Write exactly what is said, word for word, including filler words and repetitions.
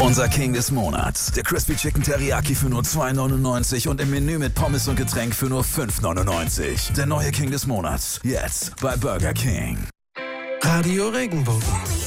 Unser King des Monats. Der Crispy Chicken Teriyaki für nur zwei neunundneunzig und im Menü mit Pommes und Getränk für nur fünf neunundneunzig. Der neue King des Monats. Jetzt bei Burger King. Radio Regenbogen.